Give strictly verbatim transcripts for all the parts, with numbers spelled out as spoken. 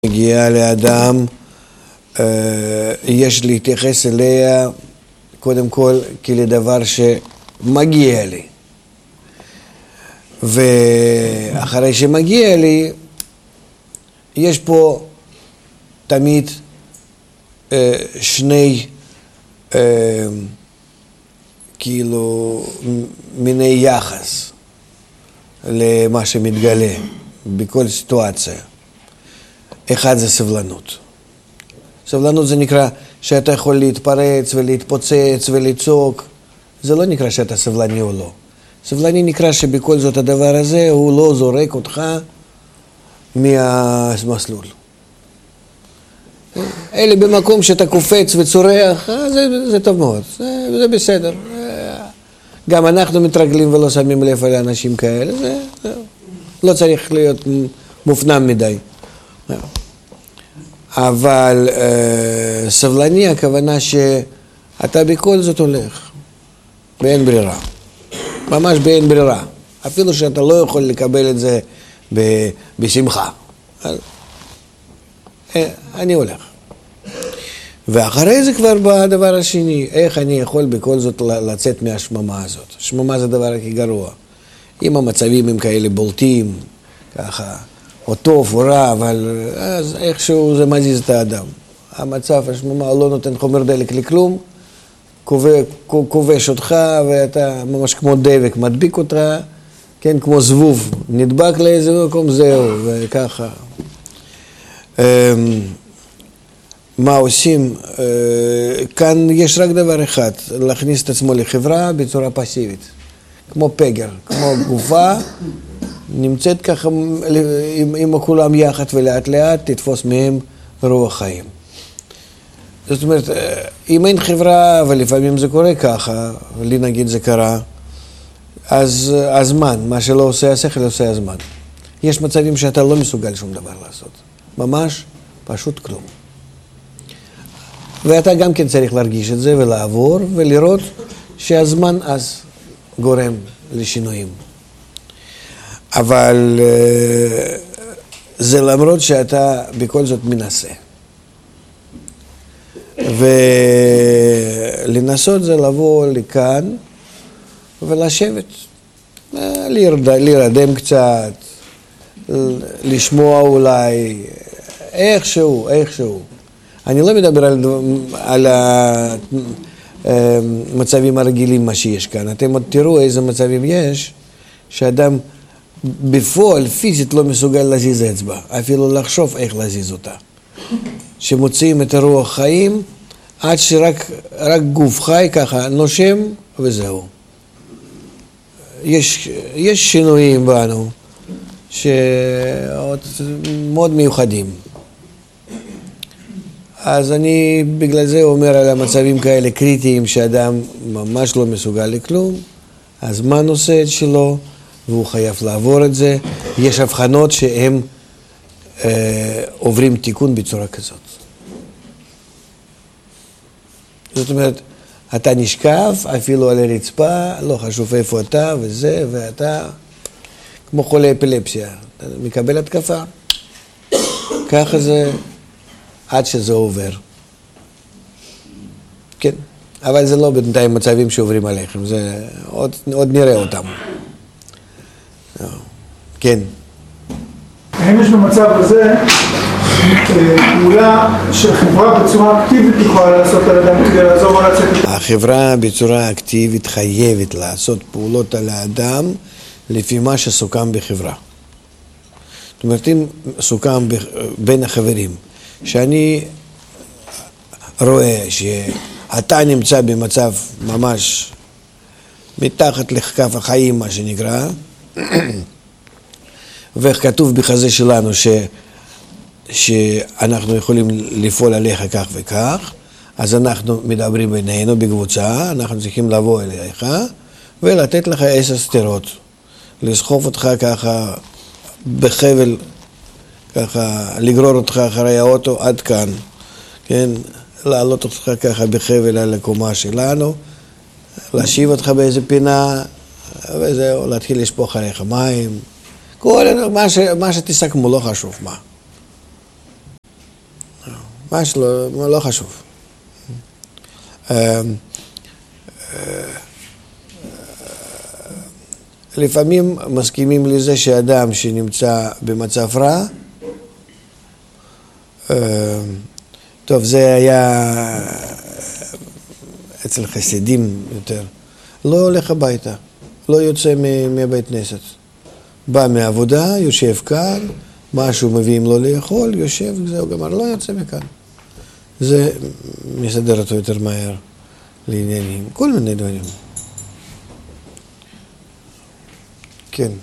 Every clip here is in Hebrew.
מגיעה לאדם, יש להתייחס אליה קודם כל כלדבר שמגיע לי. ואחרי שמגיע לי, יש פה תמיד שני כאילו מיני יחס למה שמתגלה בכל סיטואציה. אחד זה סבלנות. סבלנות זה נקרא שאתה יכול להתפרץ ולהתפוצץ ולצעוק. זה לא נקרא שאתה סבלני או לא. סבלני נקרא שבכל זאת הדבר הזה הוא לא זורק אותך מהמסלול. אלה במקום שאתה קופץ וצורח, זה, זה טוב מאוד, זה, זה בסדר. גם אנחנו מתרגלים ולא שמים לב על אנשים כאלה, זה, זה לא צריך להיות מופנם מדי. אבל אה, סבלני הכוונה שאתה בכל זאת הולך באין ברירה, ממש באין ברירה, אפילו שאתה לא יכול לקבל את זה ב, בשמחה. אז, אה, אני הולך. ואחרי זה כבר בא הדבר השני, איך אני יכול בכל זאת לצאת מהשממה הזאת. השממה זה הדבר הכי גרוע. אם המצבים הם כאלה בולטים, ככה, או טוב או רע, אבל אז איכשהו זה מזיז את האדם. המצב, השממה לא נותן חומר דלק לכלום, כובש אותך ואתה ממש כמו דבק, מדביק אותך, כן, כמו זבוב, נדבק לאיזה מקום, זהו, וככה. מה עושים? כאן יש רק דבר אחד, להכניס את עצמו לחברה בצורה פסיבית, כמו פגר, כמו גופה, נמצאת ככה עם, עם כולם יחד ולאט לאט תתפוס מהם רוח חיים. זאת אומרת, אם אין חברה, ולפעמים זה קורה ככה, לי נגיד זה קרה, אז הזמן, מה שלא עושה השכל, עושה הזמן. יש מצבים שאתה לא מסוגל שום דבר לעשות. ממש פשוט כלום. ואתה גם כן צריך להרגיש את זה ולעבור ולראות שהזמן אז גורם לשינויים. אבל זה למרות שאתה בכל זאת מנסה. ולנסות זה לבוא לכאן ולשבת, להירדם קצת, לשמוע אולי, איכשהו, איכשהו. אני לא מדבר על, על המצבים הרגילים מה שיש כאן. אתם עוד תראו איזה מצבים יש, שאדם בפועל פיזית לא מסוגל להזיז אצבע, אפילו לחשוב איך להזיז אותה. שמוציאים את הרוח חיים, עד שרק רק גוף חי ככה נושם וזהו. יש, יש שינויים בנו, שעוד מאוד מיוחדים. אז אני בגלל זה אומר על המצבים כאלה קריטיים, שאדם ממש לא מסוגל לכלום, הזמן עושה את שלו, והוא חייב לעבור את זה. יש הבחנות שהם אה, עוברים תיקון בצורה כזאת. זאת אומרת, אתה נשכב אפילו על הרצפה, לא חשוב איפה אתה וזה, ואתה כמו חולה אפילפסיה, אתה מקבל התקפה. ככה זה עד שזה עובר. כן, אבל זה לא בינתיים מצבים שעוברים עליכם, זה עוד, עוד נראה אותם. כן. האם יש במצב הזה פעולה שחברה בצורה אקטיבית יכולה לעשות על אדם כדי לעזור או לצאת? החברה בצורה אקטיבית חייבת לעשות פעולות על האדם לפי מה שסוכם בחברה. זאת אומרת, אם סוכם בין החברים, שאני רואה שאתה נמצא במצב ממש מתחת לכף החיים, מה שנקרא, וכתוב בחזה שלנו ש, שאנחנו יכולים לפעול עליך כך וכך, אז אנחנו מדברים בינינו בקבוצה, אנחנו צריכים לבוא אליך ולתת לך עשר סתירות, לסחוף אותך ככה בחבל, ככה לגרור אותך אחרי האוטו עד כאן, כן? לעלות אותך ככה בחבל על הקומה שלנו, להשיב אותך באיזה פינה, וזהו, להתחיל לשפוך עליך מים, כל מה, ש, מה שתסכמו, לא חשוב מה. ממש לא, לא חשוב. לפעמים מסכימים לזה שאדם שנמצא במצב רע, טוב, זה היה אצל חסידים יותר, לא הולך הביתה, לא יוצא מבית כנסת. בא מעבודה, יושב כאן, משהו מביאים לו לאכול, יושב, זהו גמר, לא יוצא מכאן. זה מסדר אותו יותר מהר לעניינים, כל מיני דברים. כן.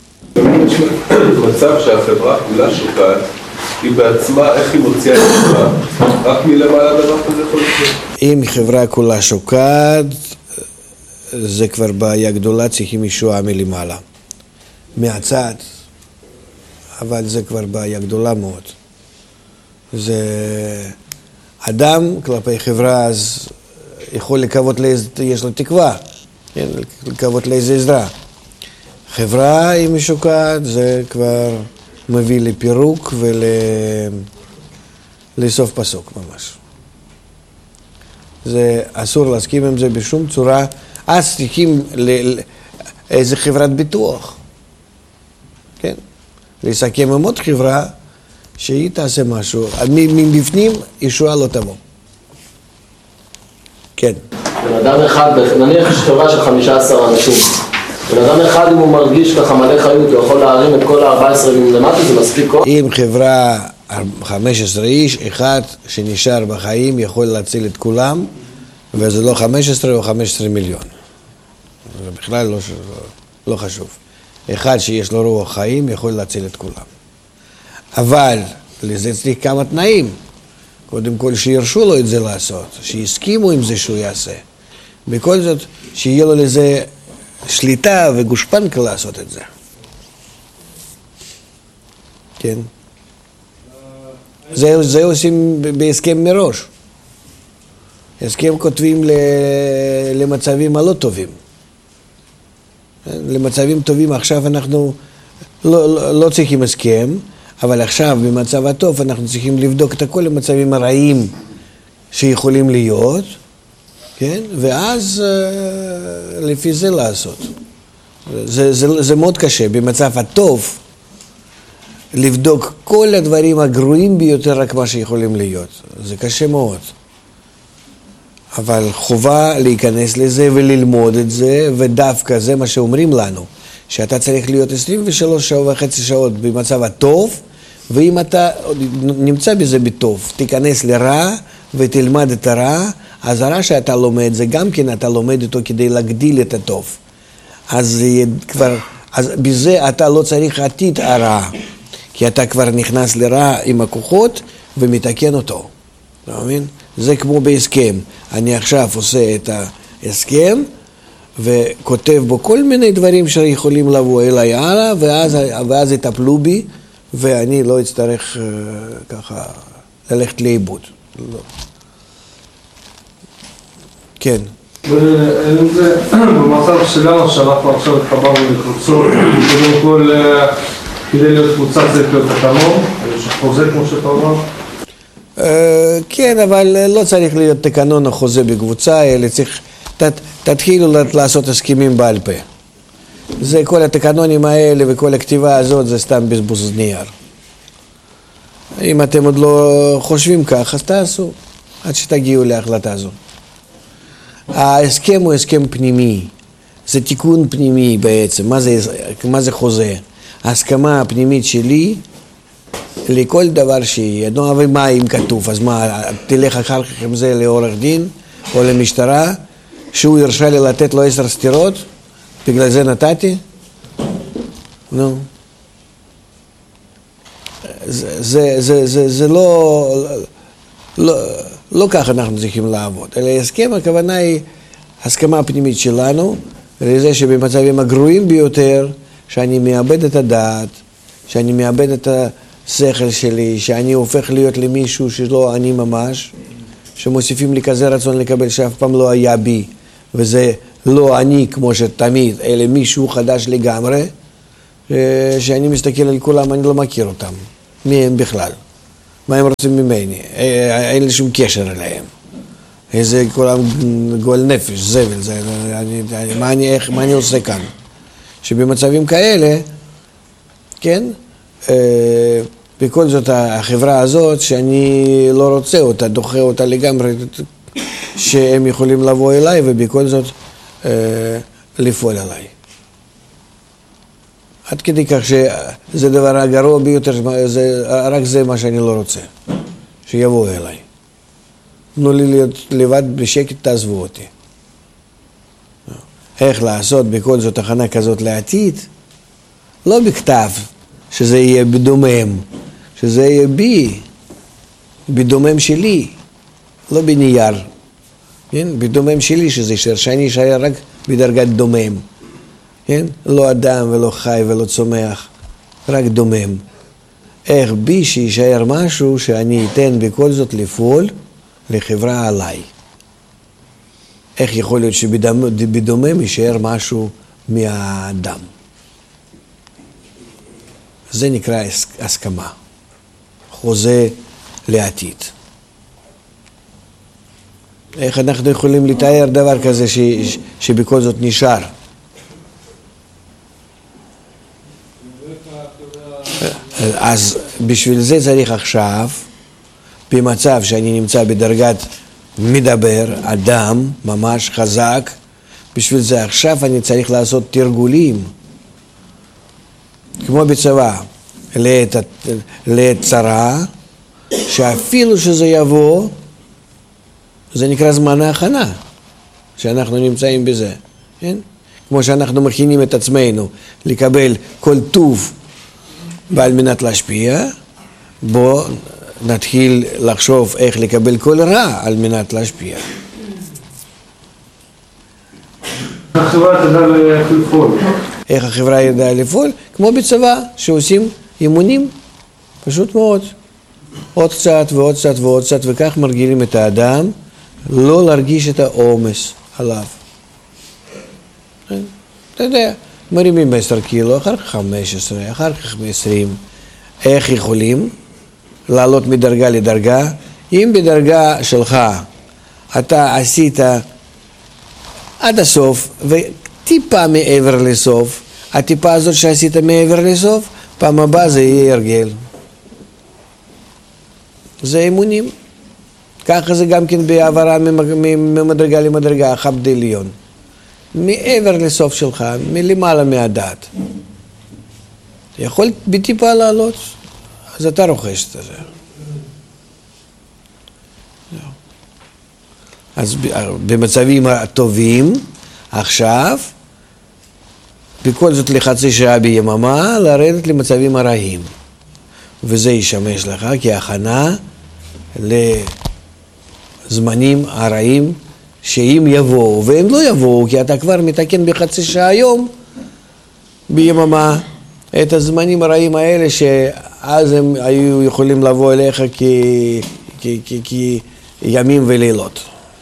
מצב שהחברה כולה שוקעת, היא בעצמה, איך היא מוציאה את עצמה? רק מלמעלה דבר כזה יכול להיות? אם חברה כולה שוקעת, זה כבר בעיה גדולה, צריכים ישועה מלמעלה. מהצד, אבל זה כבר בעיה גדולה מאוד. זה אדם כלפי חברה, אז יכול לקוות לאיזה, יש לו תקווה, כן? לקוות לאיזה עזרה. חברה, אם היא שוקעת, זה כבר מביא לפירוק ולסוף פסוק ממש. זה אסור להסכים עם זה בשום צורה. אז צריכים איזה חברת ביטוח, כן? לסכם עם עוד חברה שהיא תעשה משהו. מבפנים ישועה לא תבוא. כן. בן אדם אחד, נניח יש חברה של חמישה עשר אנשים. בן אדם אחד, אם הוא מרגיש ככה מלא חיות, הוא יכול להרים את כל ה-ארבע עשרה למטה, זה מספיק כוח? אם חברה חמש עשרה איש, אחד שנשאר בחיים יכול להציל את כולם, וזה לא חמש עשרה או חמש עשרה מיליון. זה בכלל לא, לא חשוב. אחד שיש לו רוח חיים יכול להציל את כולם. אבל לזה צריך כמה תנאים. קודם כל שירשו לו את זה לעשות, שיסכימו עם זה שהוא יעשה. בכל זאת, שיהיה לו לזה שליטה וגושפנקה לעשות את זה. כן. זה, זה עושים בהסכם מראש. הסכם כותבים למצבים הלא טובים. למצבים טובים עכשיו אנחנו לא, לא, לא צריכים הסכם, אבל עכשיו במצב הטוב אנחנו צריכים לבדוק את כל המצבים הרעים שיכולים להיות, כן? ואז לפי זה לעשות. זה, זה, זה מאוד קשה במצב הטוב לבדוק כל הדברים הגרועים ביותר רק מה שיכולים להיות. זה קשה מאוד. אבל חובה להיכנס לזה וללמוד את זה, ודווקא זה מה שאומרים לנו, שאתה צריך להיות עשרים ושלוש שעות וחצי שעות במצב הטוב, ואם אתה נמצא בזה בטוב, תיכנס לרע ותלמד את הרע, אז הרע שאתה לומד, זה גם כן אתה לומד אותו כדי להגדיל את הטוב. אז כבר, אז בזה אתה לא צריך עתיד הרע, כי אתה כבר נכנס לרע עם הכוחות ומתקן אותו. אתה מבין? זה כמו בהסכם. אני עכשיו עושה את ההסכם וכותב בו כל מיני דברים שיכולים לבוא אליי הלאה, ואז, ואז יטפלו בי, ואני לא אצטרך uh, ככה ללכת לאיבוד. לא. כן. ואם זה במצב שלנו, שאנחנו עכשיו התחברנו לקבוצות, קודם כל כדי להיות קבוצה צריך להיות תקנון, שחוזה כמו שאתה אומר? כן, אבל לא צריך להיות תקנון או חוזה בקבוצה, אלא צריך, תתחילו לעשות הסכמים בעל פה. זה כל התקנונים האלה וכל הכתיבה הזאת זה סתם בזבוז נייר. אם אתם עוד לא חושבים כך, אז תעשו, עד שתגיעו להחלטה הזו. ההסכם הוא הסכם פנימי, זה תיקון פנימי בעצם. מה זה, מה זה חוזה? ההסכמה הפנימית שלי לכל דבר שיהיה. נו, אבל מה אם כתוב? אז מה, תלך אחר כך עם זה לעורך דין או למשטרה, שהוא ירשה לי לתת לו עשר סתירות? בגלל זה נתתי? נו. זה, זה, זה, זה, זה לא, לא, לא כך אנחנו צריכים לעבוד. אלא הסכם, הכוונה היא הסכמה הפנימית שלנו, לזה שבמצבים הגרועים ביותר, שאני מאבד את הדעת, שאני מאבד את השכל שלי, שאני הופך להיות למישהו שלא אני ממש, שמוסיפים לי כזה רצון לקבל שאף פעם לא היה בי, וזה לא אני כמו שתמיד, אלא מישהו חדש לגמרי, שאני מסתכל על כולם, אני לא מכיר אותם, מי הם בכלל. מה הם רוצים ממני? אין לי שום קשר אליהם. איזה כולם גועל נפש, זבל, זה, אני, מה, אני, איך, מה אני עושה כאן? שבמצבים כאלה, כן, אה, בכל זאת החברה הזאת שאני לא רוצה אותה, דוחה אותה לגמרי, שהם יכולים לבוא אליי ובכל זאת אה, לפעול עליי. עד כדי כך שזה דבר הגרוע ביותר, זה, רק זה מה שאני לא רוצה, שיבואו אליי. תנו לי להיות לבד בשקט, תעזבו אותי. איך לעשות בכל זאת הכנה כזאת לעתיד? לא בכתב, שזה יהיה בדומם, שזה יהיה בי, בדומם שלי, לא בנייר. כן? בדומם שלי שזה יישאר, שאני אשאר רק בדרגת דומם. כן? לא אדם ולא חי ולא צומח, רק דומם. איך בי שישאר משהו שאני אתן בכל זאת לפעול לחברה עליי. איך יכול להיות שבדומם יישאר משהו מהאדם. זה נקרא הסכמה, חוזה לעתיד. איך אנחנו יכולים לתאר דבר כזה ש, ש, שבכל זאת נשאר? אז בשביל זה צריך עכשיו, במצב שאני נמצא בדרגת מדבר, אדם, ממש חזק, בשביל זה עכשיו אני צריך לעשות תרגולים, כמו בצבא, לעת, לעת צרה, שאפילו שזה יבוא, זה נקרא זמן ההכנה, שאנחנו נמצאים בזה, כן? כמו שאנחנו מכינים את עצמנו לקבל כל טוב ועל מנת להשפיע, בוא נתחיל לחשוב איך לקבל כל רע על מנת להשפיע. החברה תדע לפעול. איך החברה ידעה לפעול? כמו בצבא, שעושים אימונים, פשוט מאוד. עוד קצת ועוד קצת ועוד קצת, וכך מרגילים את האדם לא להרגיש את העומס עליו. אתה יודע, מרימים עשר קילו, אחר כך חמש עשרה, אחר כך עשרים. איך יכולים לעלות מדרגה לדרגה? אם בדרגה שלך אתה עשית עד הסוף וטיפה מעבר לסוף, הטיפה הזאת שעשית מעבר לסוף, פעם הבאה זה יהיה הרגל. זה אימונים. ככה זה גם כן בעברה ממדרגה למדרגה, חבד עליון. מעבר לסוף שלך, מלמעלה מהדעת. אתה יכול בטיפה לעלות, אז אתה רוכש את זה. אז במצבים הטובים, עכשיו, בכל זאת לחצי שעה ביממה, לרדת למצבים הרעים. וזה ישמש לך כהכנה לזמנים הרעים, שאם יבואו, והם לא יבואו, כי אתה כבר מתקן בחצי שעה היום, ביממה, את הזמנים הרעים האלה, שאז הם היו יכולים לבוא אליך כימים ולילות.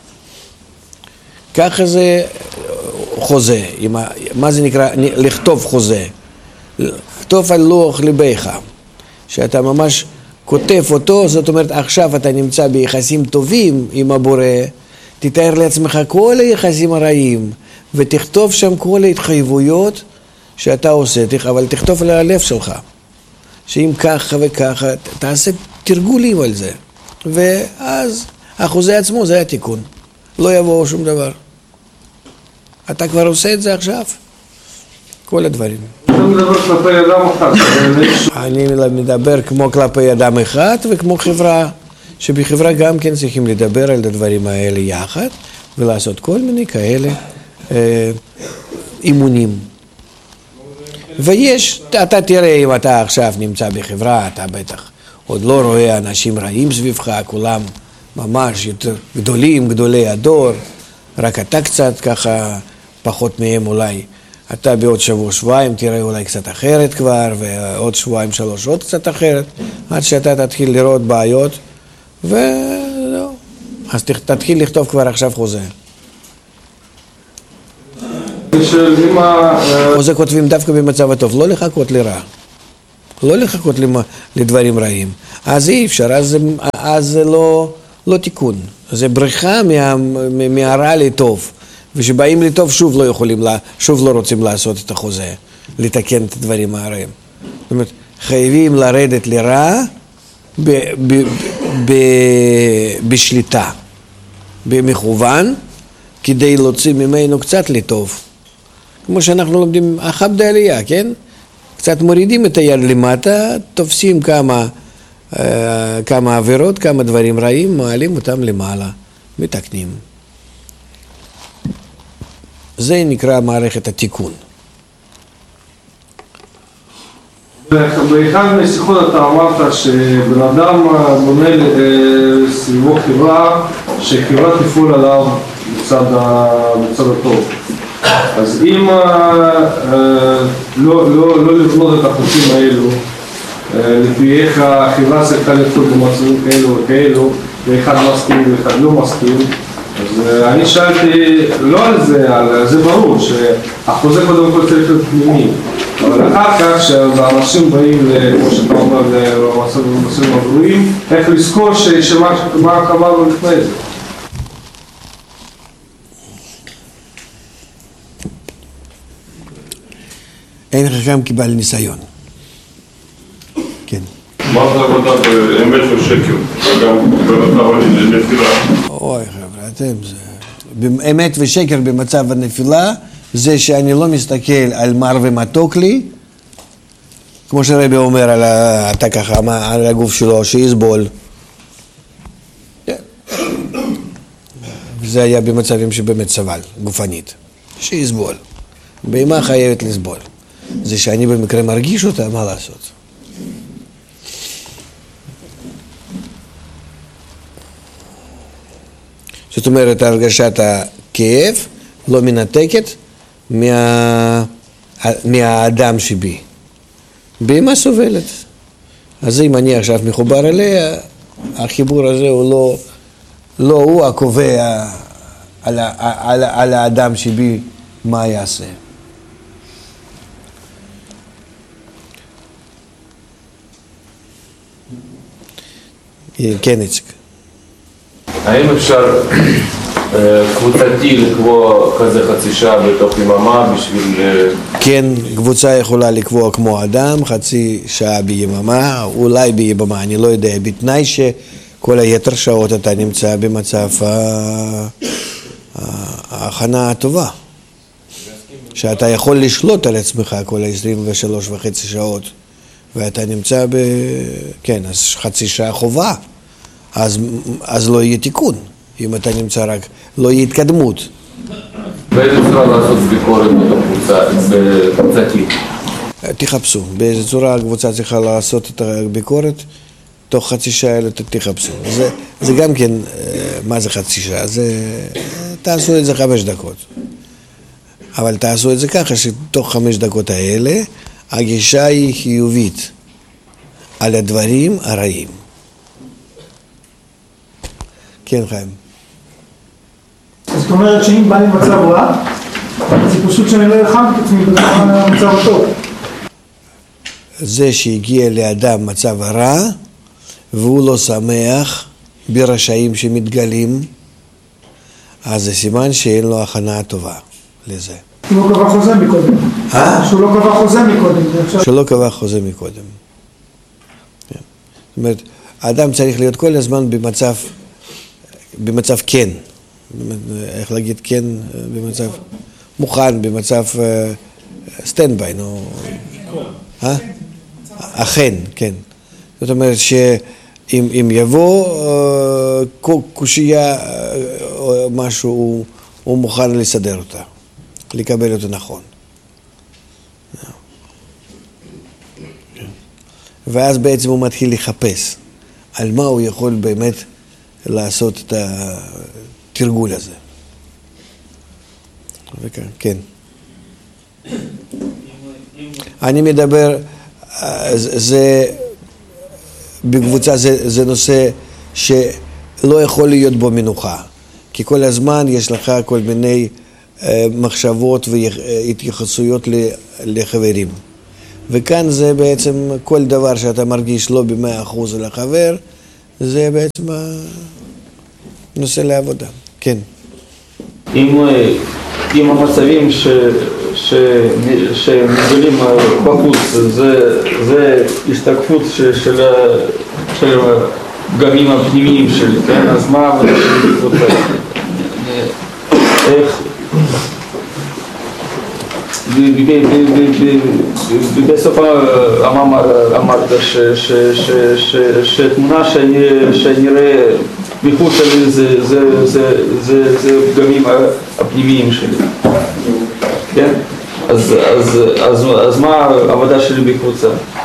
ככה זה חוזה, מה זה נקרא? לכתוב חוזה. לכתוב על לוח ליבך, שאתה ממש כותב אותו, זאת אומרת עכשיו אתה נמצא ביחסים טובים עם הבורא, תתאר לעצמך כל היחסים הרעים, ותכתוב שם כל ההתחייבויות שאתה עושה, אבל תכתוב על הלב שלך, שאם ככה וככה, תעשה תרגולים על זה, ואז החוזה עצמו זה התיקון, לא יבוא שום דבר. אתה כבר עושה את זה עכשיו, כל הדברים. אתה מדבר כלפי אדם אחד. אני מדבר כמו כלפי אדם אחד וכמו חברה, שבחברה גם כן צריכים לדבר על הדברים האלה יחד, ולעשות כל מיני כאלה אה, אימונים. ויש, אתה תראה אם אתה עכשיו נמצא בחברה, אתה בטח עוד לא רואה אנשים רעים סביבך, כולם ממש יותר גדולים, גדולי הדור, רק אתה קצת ככה פחות מהם אולי. אתה בעוד שבוע, שבועיים תראה אולי קצת אחרת כבר, ועוד שבועיים, שלוש עוד קצת אחרת, עד שאתה תתחיל לראות בעיות, ולא. אז תתחיל לכתוב כבר עכשיו חוזה. חוזה כותבים דווקא במצב הטוב, לא לחכות לרע. לא לחכות לדברים רעים. אז אי אפשר, אז, אז זה לא, לא תיקון. זה בריחה מה, מהרע לטוב. ושבאים לטוב שוב לא יכולים, שוב לא רוצים לעשות את החוזה, לתקן את הדברים הרעים. זאת אומרת, חייבים לרדת לרע ב, ב, ב, בשליטה, במכוון, כדי להוציא ממנו קצת לטוב. כמו שאנחנו לומדים, אחב דעלייה, כן? קצת מורידים את היד למטה, תופסים כמה, אה, כמה עבירות, כמה דברים רעים, מעלים אותם למעלה, מתקנים. זה נקרא מערכת התיקון. באחד מהשיחות אתה אמרת שבן אדם בונה סביבו חברה, שחברה תפעול עליו בצד, בצד הטוב. אז אם לא, לא, לא לבנות את החוקים האלו, לפי איך החברה צריכה לפעול במצבים כאלו וכאלו, ואחד מסכים ואחד לא מסכים, אז אני שאלתי לא על זה, על זה ברור שהחוזה קודם כל צריך להיות פנימי, אבל אחר כך שהאנשים באים, כמו שאתה אומר, למצבים הגרועים, איך לזכור שמה קבענו לפני זה. אין חכם קיבל ניסיון. כן. מה זה עבודה באמת ושקר? וגם במצב הנפילה. אוי חבר'ה, אתם זה... אמת ושקר במצב הנפילה זה שאני לא מסתכל על מר ומתוק לי, כמו שרבי אומר על ה... אתה ככה, על הגוף שלו, שיסבול. וזה היה במצבים שבאמת סבל, גופנית. שיסבול. בהמה חייבת לסבול. זה שאני במקרה מרגיש אותה, מה לעשות? זאת אומרת, הרגשת הכאב לא מנתקת מה... מהאדם שבי. בהמה סובלת. אז אם אני עכשיו מחובר אליה, החיבור הזה הוא לא, לא הוא הקובע על, על, על האדם שבי מה יעשה. כן, איציק. האם אפשר קבוצתי לקבוע כזה חצי שעה בתוך יממה בשביל... כן, קבוצה יכולה לקבוע כמו אדם, חצי שעה ביממה, אולי ביממה, אני לא יודע, בתנאי שכל היתר שעות אתה נמצא במצב ההכנה הטובה. שאתה יכול לשלוט על עצמך כל ה-עשרים ושלוש וחצי שעות, ואתה נמצא ב... כן, אז חצי שעה חובה. אז, אז לא יהיה תיקון, אם אתה נמצא רק, לא יהיה התקדמות. באיזה צורה לעשות ביקורת בקבוצתי? תחפשו, באיזה צורה הקבוצה צריכה לעשות את הביקורת, תוך חצי שעה תחפשו. זה, זה גם כן, מה זה חצי שעה? זה, תעשו את זה חמש דקות. אבל תעשו את זה ככה שתוך חמש דקות האלה, הגישה היא חיובית על הדברים הרעים. כן, חיים. זאת אומרת שאם בא לי מצב רע, זה פשוט שאני לא אלחם את עצמי במצב הטוב. זה שהגיע לאדם מצב הרע, והוא לא שמח ברשעים שמתגלים, אז זה סימן שאין לו הכנה טובה לזה. שהוא לא קבע חוזה מקודם. אה? שהוא לא קבע חוזה מקודם. שהוא לא קבע חוזה מקודם. זאת אומרת, האדם צריך להיות כל הזמן במצב... במצב כן, איך להגיד כן, במצב מוכן, במצב סטנדביי, נו, אה? אכן, כן. זאת אומרת שאם יבוא קושייה או משהו, הוא מוכן לסדר אותה, לקבל אותו נכון. ואז בעצם הוא מתחיל לחפש על מה הוא יכול באמת לעשות את התרגול הזה. וכן, כן. אני מדבר, זה, בקבוצה זה, זה נושא שלא יכול להיות בו מנוחה, כי כל הזמן יש לך כל מיני מחשבות והתייחסויות לחברים. וכאן זה בעצם כל דבר שאתה מרגיש לא במאה אחוז על החבר, זה בעצם נושא לעבודה. כן. אם, אם המצבים ש, ש, שמגלים בחוץ, זה, זה השתקפות של, של, של הפגמים הפנימיים שלי, כן? אז מה העבודה שלי בקבוצה? איך? בסוף המאמר אמרת שתמונה שאני רואה מחוץ שלי זה פגמים הפנימיים שלי, כן? אז מה העבודה שלי בקבוצה?